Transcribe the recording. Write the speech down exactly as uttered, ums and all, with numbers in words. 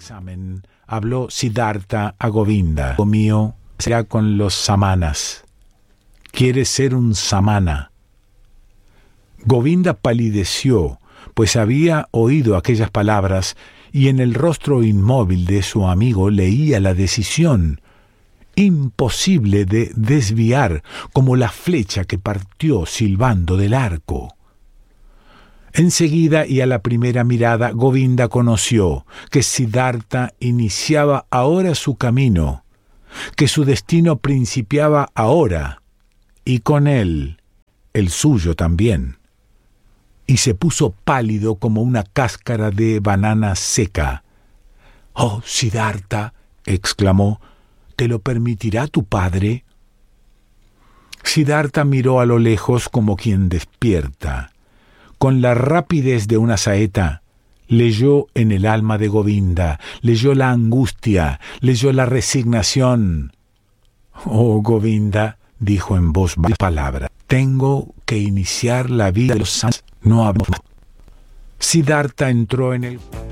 examen, habló Siddhartha a Govinda. Hijo mío, será con los samanas. ¿Quieres ser un samana? Govinda palideció, pues había oído aquellas palabras y en el rostro inmóvil de su amigo leía la decisión, imposible de desviar, como la flecha que partió silbando del arco. Enseguida y a la primera mirada, Govinda conoció que Siddhartha iniciaba ahora su camino, que su destino principiaba ahora, y con él el suyo también. Y se puso pálido como una cáscara de banana seca. «Oh, Siddhartha», exclamó, «¿te lo permitirá tu padre?» Siddhartha miró a lo lejos como quien despierta. Con la rapidez de una saeta, leyó en el alma de Govinda, leyó la angustia, leyó la resignación. «Oh, Govinda», dijo en voz baja palabra, «tengo que iniciar la vida de los santos». No habló. Siddhartha entró en el